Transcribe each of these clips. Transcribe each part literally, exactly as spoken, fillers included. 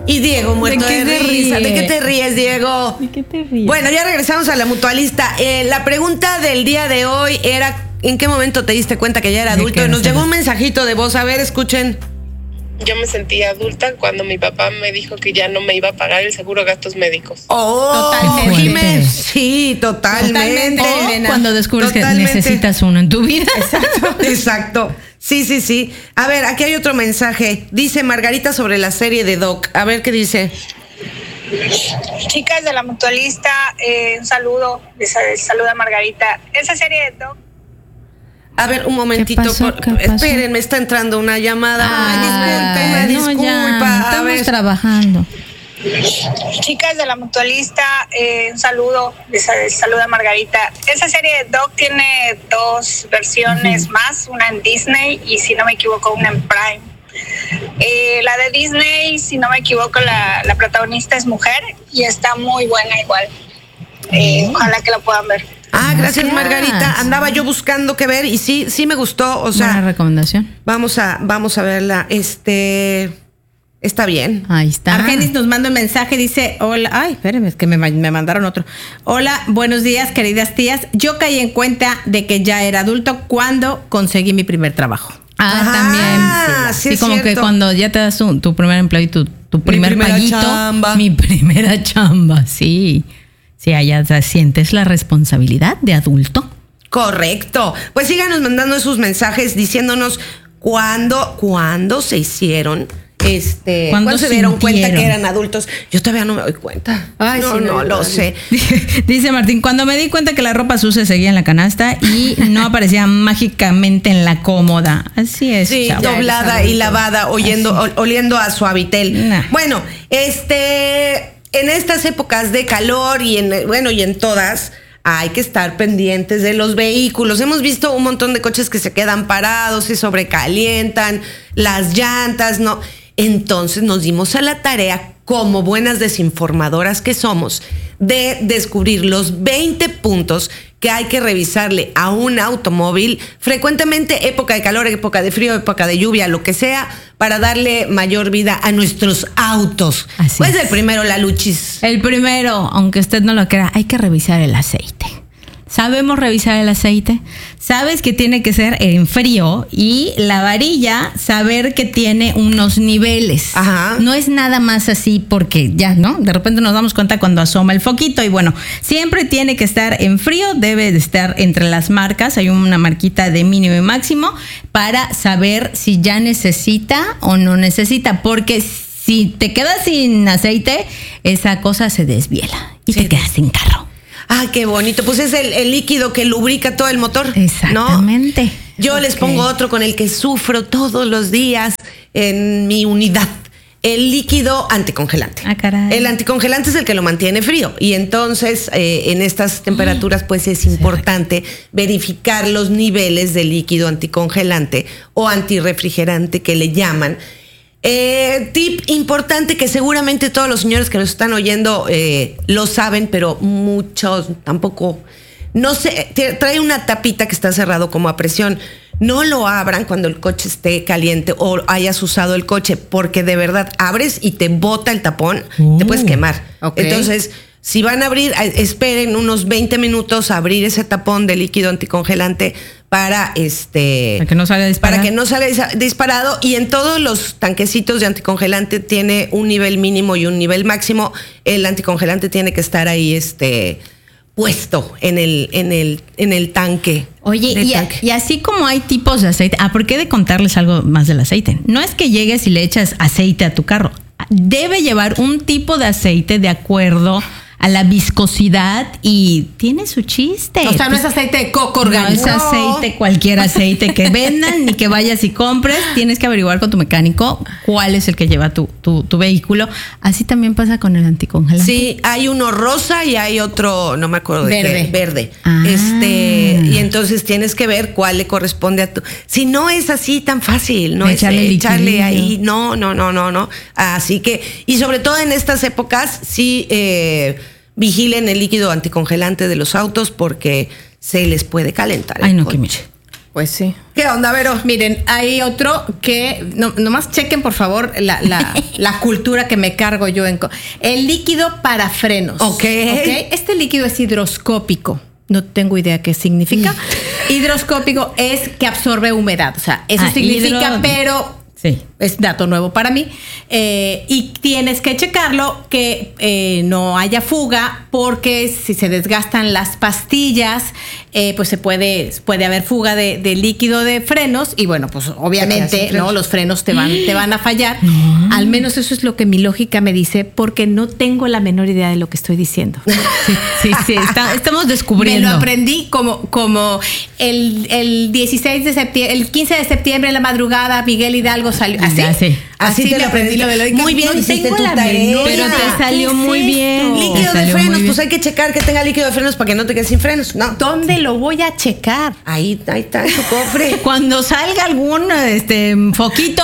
Y Diego muerto ¿De, de, qué risa. ríe? ¿De qué te ríes, Diego? ¿De qué te ríes? Bueno, ya regresamos a la mutualista. Eh, la pregunta del día de hoy era: ¿en qué momento te diste cuenta que ya era adulto? Y nos llegó un mensajito de voz. A ver, escuchen. Yo me sentí adulta cuando mi papá me dijo que ya no me iba a pagar el seguro de gastos médicos. Oh, Totalmente. Jimé. Sí, totalmente. Totalmente. O cuando descubres Totalmente. que necesitas uno en tu vida. Exacto, exacto. Sí, sí, sí. A ver, aquí hay otro mensaje. Dice Margarita sobre la serie de Doc. A ver qué dice. Chicas de la mutualista, eh, un saludo, les saluda Margarita. Esa serie de Doc. A ver, un momentito. ¿Qué pasó? Por, ¿Qué pasó? esperen, me está entrando una llamada. Ay, Ay, disculpen, no, ya, disculpa. A estamos ver. trabajando. Chicas de la mutualista, eh, un saludo, les saluda Margarita. Esa serie de Doc tiene dos versiones uh-huh. más, una en Disney y si no me equivoco una en Prime. Eh, la de Disney, si no me equivoco, la, la protagonista es mujer y está muy buena igual. Eh, uh-huh. Ojalá que la puedan ver. Ah, gracias Margarita. Andaba yo buscando qué ver y sí, sí me gustó. O sea, buena recomendación. Vamos a, vamos a verla. Este, está bien. Ahí está. Argenis nos manda un mensaje, dice, hola, ay, espérenme, es que me, me mandaron otro. Hola, buenos días, queridas tías. Yo caí en cuenta de que ya era adulto cuando conseguí mi primer trabajo. Ah, Ah, también. sí, Sí, es como cierto. que cuando ya te das un- tu primer empleo y tu, tu primer primera paguito. chamba. Mi primera chamba, sí. Sí, allá te sientes la responsabilidad de adulto. Correcto. Pues síganos mandando esos mensajes diciéndonos cuándo, cuándo se hicieron, este, ¿Cuándo cuándo se dieron cuenta sintieron? que eran adultos. Yo todavía no me doy cuenta. Ay, no, sí, no, no, lo no. sé. Dice Martín, cuando me di cuenta que la ropa sucia seguía en la canasta y no aparecía mágicamente en la cómoda. Así es, Sí, chavo. doblada y lavada, oyendo, ol- oliendo a suavitel. Nah. Bueno, este, en estas épocas de calor y en, bueno, y en todas, hay que estar pendientes de los vehículos. Hemos visto un montón de coches que se quedan parados, se sobrecalientan, las llantas, no. Entonces nos dimos a la tarea, como buenas desinformadoras que somos, de descubrir los veinte puntos que hay que revisarle a un automóvil, frecuentemente época de calor, época de frío, época de lluvia, lo que sea, para darle mayor vida a nuestros autos. Así pues es. el primero, la Luchis. El primero, aunque usted no lo crea, hay que revisar el aceite. ¿Sabemos revisar el aceite? Sabes que tiene que ser en frío y la varilla, saber que tiene unos niveles. Ajá. No es nada más así porque ya, ¿no? De repente nos damos cuenta cuando asoma el foquito y bueno, siempre tiene que estar en frío, debe de estar entre las marcas, hay una marquita de mínimo y máximo para saber si ya necesita o no necesita, porque si te quedas sin aceite, esa cosa se desviela y Sí. te quedas sin carro. Ah, qué bonito. Pues es el, el líquido que lubrica todo el motor. ¿no? Exactamente. Yo les Ok. pongo otro con el que sufro todos los días en mi unidad. El líquido anticongelante. Ah, caray. El anticongelante es el que lo mantiene frío. Y entonces, eh, en estas temperaturas, pues es importante verificar los niveles de líquido anticongelante o antirrefrigerante que le llaman. Eh, tip importante que seguramente todos los señores que nos están oyendo eh, lo saben, pero muchos tampoco. No sé, te- trae una tapita que está cerrado como a presión. No lo abran cuando el coche esté caliente o hayas usado el coche, porque de verdad abres y te bota el tapón, Uh, te puedes quemar. ok. Entonces, si van a abrir, a- esperen unos veinte minutos a abrir ese tapón de líquido anticongelante para este Para que no salga disparado. para que no salga dis- disparado. Y en todos los tanquecitos de anticongelante tiene un nivel mínimo y un nivel máximo. El anticongelante tiene que estar ahí este puesto en el en el en el tanque. Oye, del y, a- tanque. y así como hay tipos de aceite, ah, ¿por qué de contarles algo más del aceite? No es que llegues y le echas aceite a tu carro. Debe llevar un tipo de aceite de acuerdo a la viscosidad y tiene su chiste. O sea, no Pues, es aceite de coco no orgánico. es aceite, cualquier aceite que vendan, ni que vayas y compres. Tienes que averiguar con tu mecánico cuál es el que lleva tu, tu, tu vehículo. Así también pasa con el anticongelante. Sí, hay uno rosa y hay otro, no me acuerdo de Verde. qué, verde. Ah. Este, y entonces tienes que ver cuál le corresponde a tu. Si no es así tan fácil, no Echarle es echarle liquidillo. ahí, no, no, no, no, no. Así que, y sobre todo en estas épocas, sí eh, vigilen el líquido anticongelante de los autos porque se les puede calentar el Ay, no, coche. que mire. Pues sí. ¿Qué onda, Vero? Miren, hay otro que, no, nomás chequen por favor la, la, la cultura que me cargo yo en... El líquido para frenos. Ok. ¿Okay? Este líquido es hidroscópico. No tengo idea qué significa. Mm. Hidroscópico es que absorbe humedad. O sea, eso ah, significa, hidro... pero... Sí. Es dato nuevo para mí. Eh, y tienes que checarlo que eh, no haya fuga, porque si se desgastan las pastillas, eh, pues se puede, puede haber fuga de, de líquido de frenos. Y bueno, pues obviamente no, los frenos te van, te van a fallar. No. Al menos eso es lo que mi lógica me dice, porque no tengo la menor idea de lo que estoy diciendo. Sí, sí, sí está, estamos descubriendo. Me lo aprendí como, como el, el dieciséis de septiembre, el quince de septiembre en la madrugada, Miguel Hidalgo salió. ¿Así? Ya, sí. Así, Así te lo aprendí lo de lógica. Muy bien, no hiciste tu la tarea. Pero te salió muy es bien. Líquido de frenos, pues hay que checar que tenga líquido de frenos para que no te quedes sin frenos. No. ¿Dónde lo voy a checar? Ahí, ahí está en su cofre. Cuando salga algún este foquito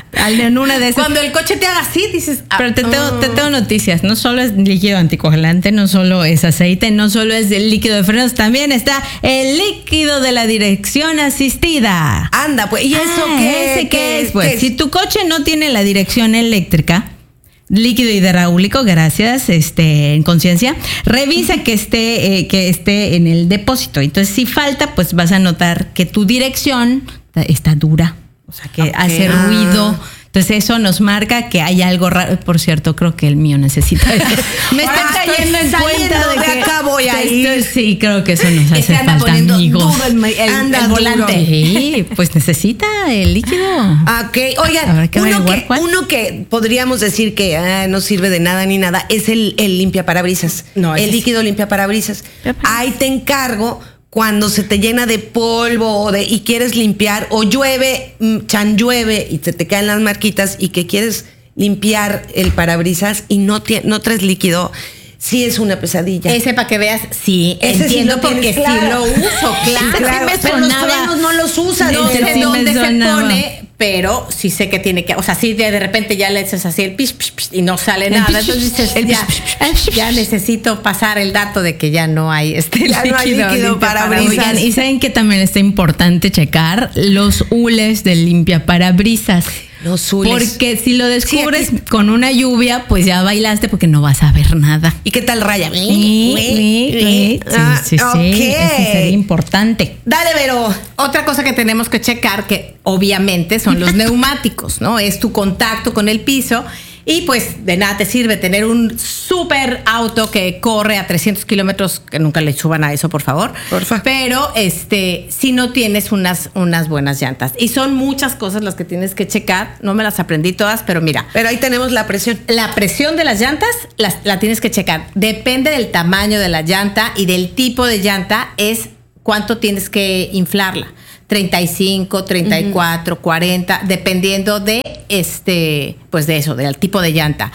en una de esas. Cuando el coche te haga así, dices. Ah, pero te tengo, te tengo noticias. No solo es líquido anticongelante, no solo es aceite, no solo es el líquido de frenos, también está el líquido de la dirección asistida. Anda, pues, ¿y eso ah, qué, ¿ese qué, qué es? Pues, qué si tu coche no tiene la dirección eléctrica, líquido hidráulico, gracias, este, en conciencia, revisa que esté, eh, que esté en el depósito. Entonces, si falta, pues vas a notar que tu dirección está dura. O sea, que okay. hace ruido. Entonces eso nos marca que hay algo raro. Por cierto, creo que el mío necesita eso. Me estoy cayendo en cuenta de que acá voy a ir. Sí, creo que eso nos hace falta, amigos. El, el, anda el volante. Sí, pues necesita el líquido. Ok, oigan, uno que, uno que podríamos decir que ah, no sirve de nada ni nada es el, el limpiaparabrisas. No, el líquido limpiaparabrisas. Ahí te encargo. Cuando se te llena de polvo o de, y quieres limpiar, o llueve, chan llueve y te, te caen las marquitas y que quieres limpiar el parabrisas y no, tie, no traes líquido, sí es una pesadilla. Ese para que veas, sí, ese entiendo sí porque claro. sí lo uso, claro. Sí, claro. Sí pero los frenos no los usan. No sé sí dónde se pone, pero sí sé que tiene que, o sea, sí de, de repente ya le echas así el pish, pish, pish y no sale el nada. Pish, entonces dices, el ya, pish, pish, ya necesito pasar el dato de que ya no hay este ya líquido, no hay líquido para brisas. Y saben que también está importante checar los hules del limpiaparabrisas. Los hules. Porque si lo descubres sí, con una lluvia, pues ya bailaste porque no vas a ver nada. ¿Y qué tal raya? Sí, sí, sí, ah, sí, sí, okay. sí. Eso sería importante. Dale, Vero. Otra cosa que tenemos que checar, que obviamente son los neumáticos, ¿no? Es tu contacto con el piso. Y pues de nada te sirve tener un súper auto que corre a trescientos kilómetros, que nunca le suban a eso, por favor. Porfa. Pero este, si no tienes unas, unas buenas llantas. Y son muchas cosas las que tienes que checar. No me las aprendí todas, pero mira. Pero ahí tenemos la presión. La presión de las llantas la, la tienes que checar. Depende del tamaño de la llanta y del tipo de llanta, es cuánto tienes que inflarla. treinta y cinco, treinta y cuatro, uh-huh. cuarenta, dependiendo de este, pues de eso, del tipo de llanta.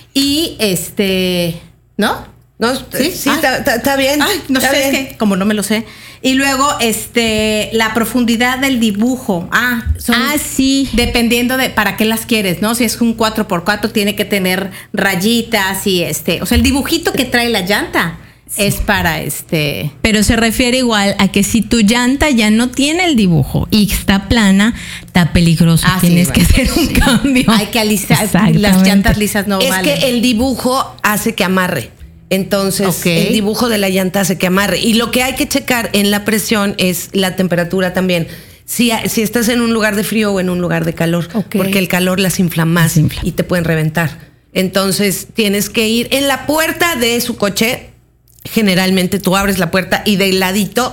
Y este, ¿no? No, sí, sí, está ah. bien. Ay, no está sé, bien. Es que como no me lo sé. Y luego, este, la profundidad del dibujo. Ah, son, ah, sí. Dependiendo de para qué las quieres, ¿no? Si es un cuatro por cuatro, tiene que tener rayitas y este, o sea, el dibujito que trae la llanta. Sí. Es para este. Pero se refiere igual a que si tu llanta ya no tiene el dibujo y está plana, está peligroso. Ah, Tienes sí, que bueno, hacer un sí. cambio. Hay que alisar. Las llantas lisas no es valen. Es que el dibujo hace que amarre. Entonces, okay. el dibujo de la llanta hace que amarre. Y lo que hay que checar en la presión es la temperatura también. Si, si estás en un lugar de frío o en un lugar de calor. Okay. Porque el calor las infla más las infla. y te pueden reventar. Entonces, tienes que ir en la puerta de su coche. Generalmente tú abres la puerta y del ladito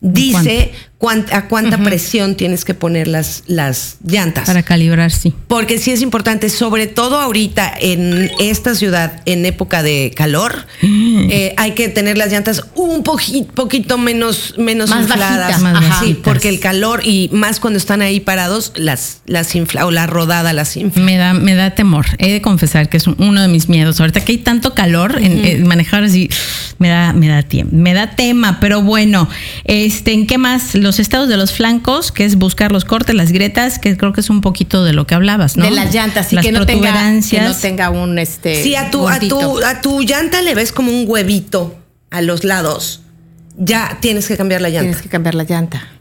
dice cuánta, a cuánta uh-huh. presión tienes que poner las, las llantas. Para calibrar, sí. Porque sí es importante, sobre todo ahorita en esta ciudad, en época de calor, mm. eh, hay que tener las llantas un poquito, poquito menos, menos más infladas. Bajitas, más Ajá. bajitas. Sí, porque el calor y más cuando están ahí parados, las, las infla o la rodada las infla. Me da, me da temor. He de confesar que es uno de mis miedos. Ahorita que hay tanto calor, uh-huh. en, en manejar así, me da, me da tiempo, me da tema. Pero bueno, este, ¿en qué más? Los estados de los flancos, que es buscar los cortes, las grietas, que creo que es un poquito de lo que hablabas, ¿no? De las llantas, y las que no tenga, que no tenga un este. Sí, a tu, a tu, a tu llanta le ves como un huevito a los lados. Ya tienes que cambiar la llanta. Tienes que cambiar la llanta.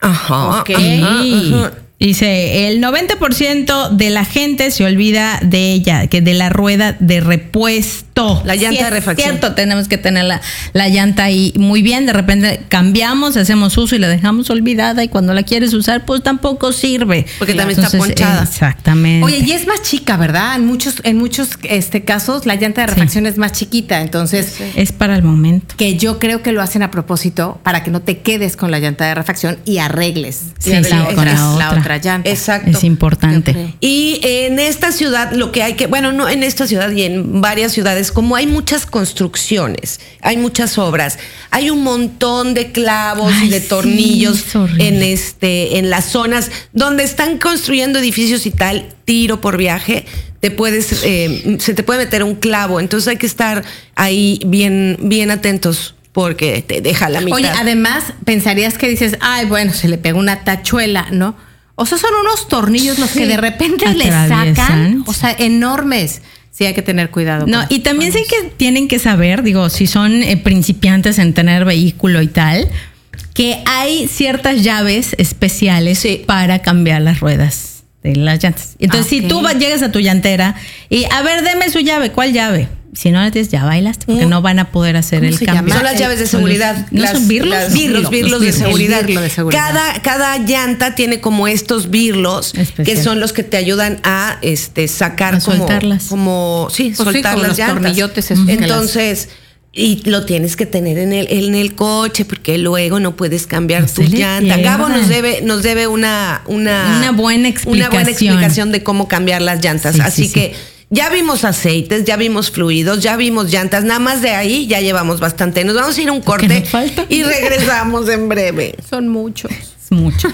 Ajá. Ok. Ajá, ajá. Dice, el noventa por ciento de la gente se olvida de ella, que de la rueda de repuesto. La llanta Sí, de refacción. Es cierto, tenemos que tener la, la llanta ahí muy bien. De repente cambiamos, hacemos uso y la dejamos olvidada y cuando la quieres usar, pues tampoco sirve. Porque también está ponchada. Exactamente. Oye, y es más chica, ¿verdad? En muchos, en muchos este, casos la llanta de refacción sí. es más chiquita, entonces... Sí. Es para el momento. Que yo creo que lo hacen a propósito para que no te quedes con la llanta de refacción y arregles. Sí, y la, arregles con la, la otra. otra llanta. Exacto. Es importante. Y en esta ciudad lo que hay que, bueno, no en esta ciudad y en varias ciudades, como hay muchas construcciones, hay muchas obras, hay un montón de clavos Ay, y de tornillos sí, en este, en las zonas donde están construyendo edificios y tal, tiro por viaje, te puedes, eh, se te puede meter un clavo, entonces hay que estar ahí bien, bien atentos. Porque te deja la mitad. Oye, además, pensarías que dices, ay, bueno, se le pegó una tachuela, ¿no? O sea, son unos tornillos los sí. que de repente le sacan, o sea, enormes. Sí, hay que tener cuidado. No, y también sé que tienen que saber, digo, si son eh, principiantes en tener vehículo y tal, que hay ciertas llaves especiales sí. para cambiar las ruedas de las llantas. Entonces, okay. si tú vas, llegas a tu llantera y, a ver, deme su llave, ¿cuál llave? Si no la tienes, ya bailaste, porque mm. no van a poder hacer el cambio. Son las llaves de seguridad. ¿No las, son birlos? Las, birlos, los birlos, los de, birlos seguridad. birlo de seguridad. Cada, cada llanta tiene como estos birlos especial. Que son los que te ayudan a este sacar a como, soltarlas. Como, sí, pues soltar sí, las los llantas. Tornillotes esos Entonces, y lo tienes que tener en el, en el coche, porque luego no puedes cambiar no tu llanta. lleva. Gabo nos debe, nos debe una, una, una buena explicación. Una buena explicación de cómo cambiar las llantas. Sí, Así sí, que. Sí. Ya vimos aceites, ya vimos fluidos, ya vimos llantas, nada más de ahí ya llevamos bastante. Nos vamos a ir a un corte y regresamos en breve. Son muchos. Es mucho.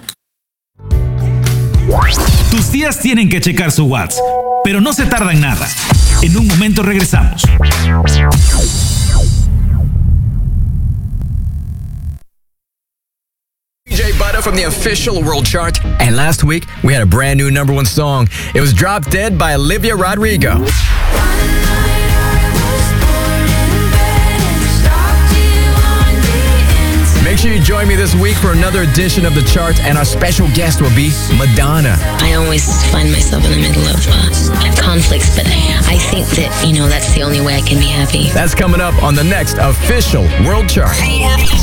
Tus días tienen que checar su WhatsApp, pero no se tarda en nada. En un momento regresamos. D J Butter from the official world chart. And last week, we had a brand new number one song. It was Drop Dead by Olivia Rodrigo. Make sure you join me this week for another edition of the charts, and our special guest will be Madonna. I always find myself in the middle of uh, conflicts, but I think that, you know, that's the only way I can be happy. That's coming up on the next official world chart.